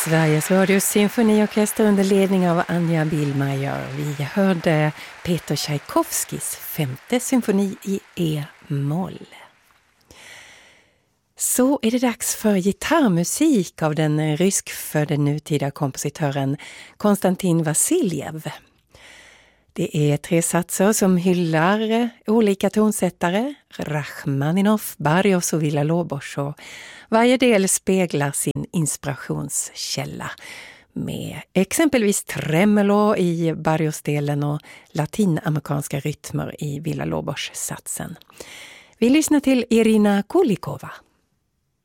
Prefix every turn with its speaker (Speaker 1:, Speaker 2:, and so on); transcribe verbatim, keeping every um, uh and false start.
Speaker 1: Sveriges Radios symfoniorkester under ledning av Anja Billmeier. Vi hörde Peter Tchaikovskis femte symfoni i E-moll. Så är det dags för gitarrmusik av den ryskfödde nutida kompositören Konstantin Vassiljev. Det är tre satser som hyllar olika tonsättare, Rachmaninoff, Barrios och Villa-Lobos, och varje del speglar sin inspirationskälla med exempelvis tremolo i Barrios-delen och latinamerikanska rytmer i Villa-Lobos-satsen. Vi lyssnar till Irina Kulikova.